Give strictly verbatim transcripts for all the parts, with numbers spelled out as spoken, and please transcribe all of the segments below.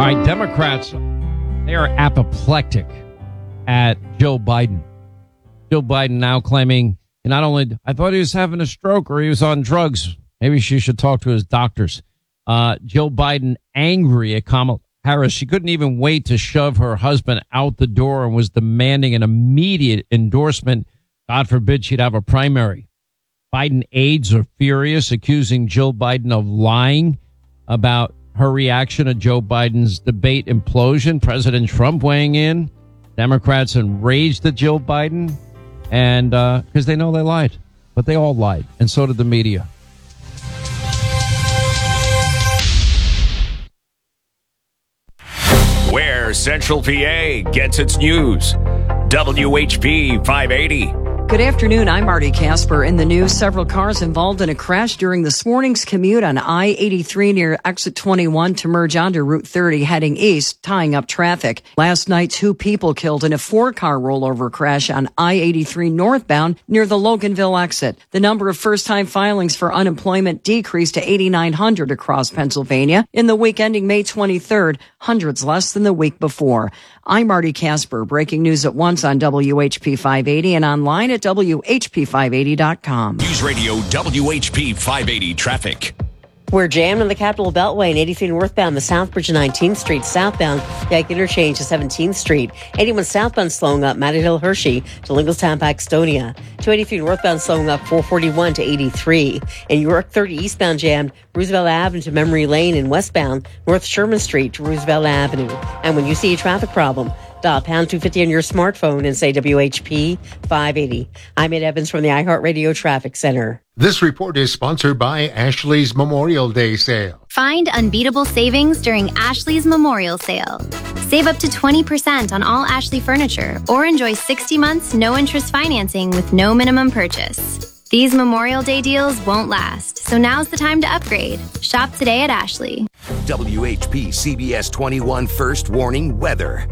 right, Democrats, they are apoplectic at Joe Biden. Joe Biden now claiming not only, I thought he was having a stroke or he was on drugs. Maybe she should talk to his doctors. Uh, Joe Biden angry at Kamala Harris. She couldn't even wait to shove her husband out the door and was demanding an immediate endorsement. God forbid she'd have a primary. Biden aides are furious, accusing Jill Biden of lying about her reaction to Joe Biden's debate implosion. President Trump weighing in. Democrats enraged at Jill Biden. And uh, because they know they lied. But they all lied. And so did the media. Where Central P A gets its news. W H P five eighty. Good afternoon. I'm Marty Casper. In the news, several cars involved in a crash during this morning's commute on I eighty-three near exit twenty-one to merge onto Route thirty heading east, tying up traffic. Last night, two people killed in a four-car rollover crash on I eighty-three northbound near the Loganville exit. The number of first-time filings for unemployment decreased to eighty-nine hundred across Pennsylvania. In the week ending May twenty-third, hundreds less than the week before. I'm Marty Casper, breaking news at once on W H P five eighty and online at W H P five eighty dot com. News Radio W H P five eighty traffic. We're jammed on the Capitol Beltway and eighty-three northbound, the South Bridge of nineteenth Street, southbound, Dyke Interchange to seventeenth Street. eighty-one southbound slowing up, Matted Hill Hershey to Lingelstown, Paxtonia. two eighty-three northbound slowing up, four forty-one to eighty-three. In York, thirty eastbound jammed, Roosevelt Avenue to Memory Lane, and westbound, North Sherman Street to Roosevelt Avenue. And when you see a traffic problem, dial pound two fifty on your smartphone and say W H P five eighty. I'm Ed Evans from the iHeartRadio Traffic Center. This report is sponsored by Ashley's Memorial Day Sale. Find unbeatable savings during Ashley's Memorial Sale. Save up to twenty percent on all Ashley furniture or enjoy sixty months no-interest financing with no minimum purchase. These Memorial Day deals won't last, so now's the time to upgrade. Shop today at Ashley. W H P C B S twenty-one First Warning Weather.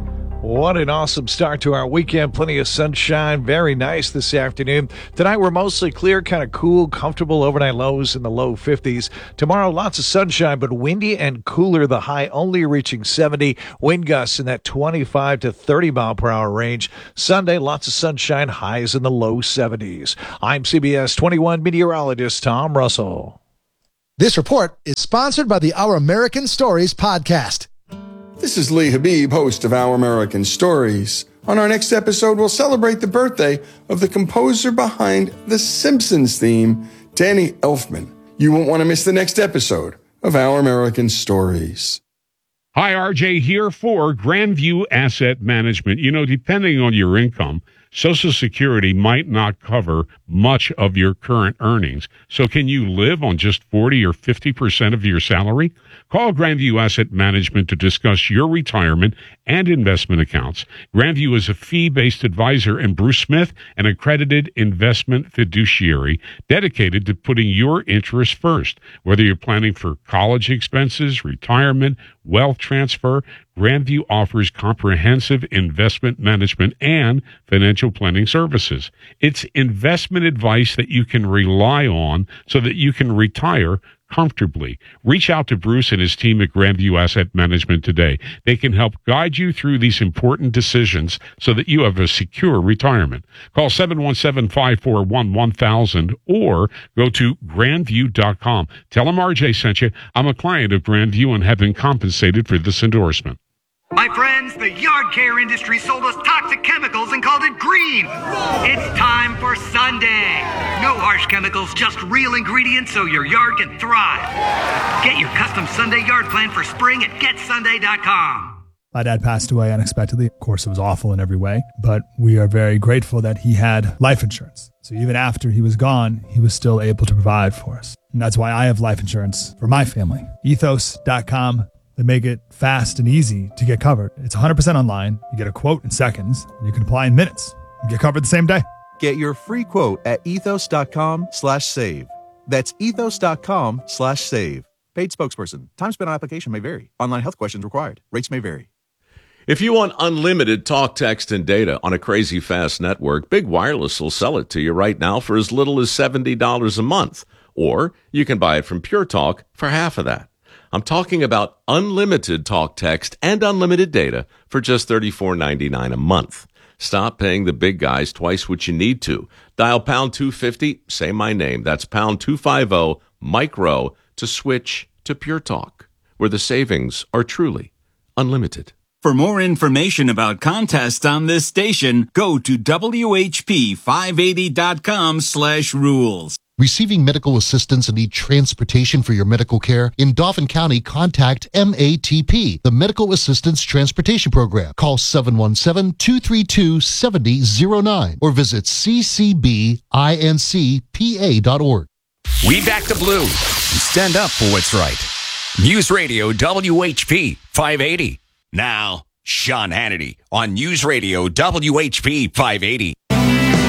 What an awesome start to our weekend. Plenty of sunshine. Very nice this afternoon. Tonight, we're mostly clear, kind of cool, comfortable overnight lows in the low fifties. Tomorrow, lots of sunshine, but windy and cooler. The high only reaching seventy. Wind gusts in that twenty-five to thirty mile per hour range. Sunday, lots of sunshine. Highs in the low seventies. I'm C B S twenty-one meteorologist Tom Russell. This report is sponsored by the Our American Stories podcast. This is Lee Habib, host of Our American Stories. On our next episode, we'll celebrate the birthday of the composer behind the Simpsons theme, Danny Elfman. You won't want to miss the next episode of Our American Stories. Hi, R J here for Grandview Asset Management. You know, depending on your income, Social Security might not cover much of your current earnings. So can you live on just forty or fifty percent of your salary? Call Grandview Asset Management to discuss your retirement and investment accounts. Grandview is a fee-based advisor, and Bruce Smith, an accredited investment fiduciary dedicated to putting your interests first. Whether you're planning for college expenses, retirement, wealth transfer, Grandview offers comprehensive investment management and financial planning services. It's investment advice that you can rely on so that you can retire comfortably. Reach out to Bruce and his team at Grandview Asset Management today. They can help guide you through these important decisions so that you have a secure retirement. Call seven one seven, five four one, one thousand or go to grandview dot com. Tell them R J sent you. I'm a client of Grandview and have been compensated for this endorsement. My friends, the yard care industry sold us toxic chemicals and called it green. It's time for Sunday. No harsh chemicals, just real ingredients so your yard can thrive. Get your custom Sunday yard plan for spring at get sunday dot com. My dad passed away unexpectedly. Of course, it was awful in every way, but we are very grateful that he had life insurance. So even after he was gone, he was still able to provide for us. And that's why I have life insurance for my family. ethos dot com. They make it fast and easy to get covered. It's one hundred percent online. You get a quote in seconds. And you can apply in minutes. You get covered the same day. Get your free quote at ethos dot com slash save. That's ethos dot com slash save. Paid spokesperson. Time spent on application may vary. Online health questions required. Rates may vary. If you want unlimited talk, text, and data on a crazy fast network, Big Wireless will sell it to you right now for as little as seventy dollars a month. Or you can buy it from Pure Talk for half of that. I'm talking about unlimited talk, text, and unlimited data for just thirty-four ninety-nine a month. Stop paying the big guys twice what you need to. Dial pound two fifty, say my name. That's pound two fifty, micro, to switch to Pure Talk, where the savings are truly unlimited. For more information about contests on this station, go to W H P five eighty dot com slash rules. Receiving medical assistance and need transportation for your medical care? In Dauphin County, contact M A T P, the Medical Assistance Transportation Program. Call seven one seven, two three two, seven zero zero nine or visit c c b inc p a dot org. We back the blue and stand up for what's right. News Radio W H P five eighty. Now, Sean Hannity on News Radio W H P five eighty.